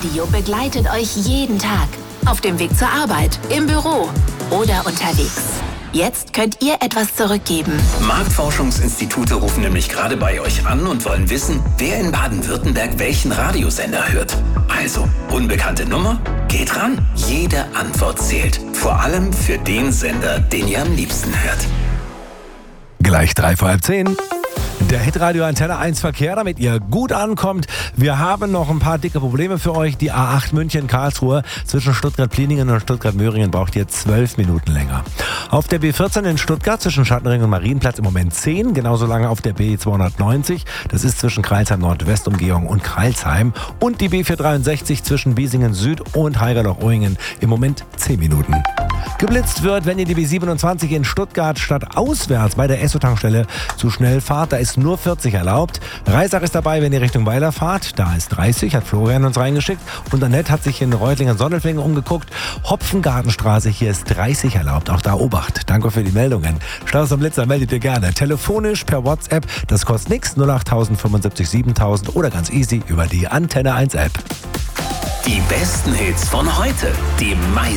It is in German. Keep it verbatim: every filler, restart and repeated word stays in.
Radio begleitet euch jeden Tag. Auf dem Weg zur Arbeit, im Büro oder unterwegs. Jetzt könnt ihr etwas zurückgeben. Marktforschungsinstitute rufen nämlich gerade bei euch an und wollen wissen, wer in Baden-Württemberg welchen Radiosender hört. Also, unbekannte Nummer? Geht ran. Jede Antwort zählt. Vor allem für den Sender, den ihr am liebsten hört. Gleich drei vor halb zehn. Der Hitradio Antenne eins Verkehr, damit ihr gut ankommt. Wir haben noch ein paar dicke Probleme für euch. Die A acht München-Karlsruhe zwischen Stuttgart-Pliningen und Stuttgart-Möhringen braucht ihr zwölf Minuten länger. Auf der B vierzehn in Stuttgart zwischen Schattenring und Marienplatz im Moment zehn. Genauso lange auf der B zweihundertneunzig. Das ist zwischen Kreilsheim-Nordwest-Umgehung und Kreilsheim. Und die B vierhundertdreiundsechzig zwischen Biesingen Süd und Haigerloch-Oingen im Moment zehn Minuten. Geblitzt wird, wenn ihr die B siebenundzwanzig in Stuttgart statt auswärts bei der Esso-Tankstelle zu schnell fahrt. Da ist nur vierzig erlaubt. Reisach ist dabei, wenn ihr Richtung Weiler fahrt. Da ist dreißig, hat Florian uns reingeschickt. Und Annette hat sich in Reutlingen-Sondelfingen umgeguckt. Hopfengartenstraße, hier ist dreißig erlaubt. Auch da Obacht. Danke für die Meldungen. Staus am Blitzer meldet ihr gerne. Telefonisch, per WhatsApp. Das kostet nichts. null acht fünfundsiebzig siebentausend oder ganz easy über die Antenne eins App. Die besten Hits von heute. Die meisten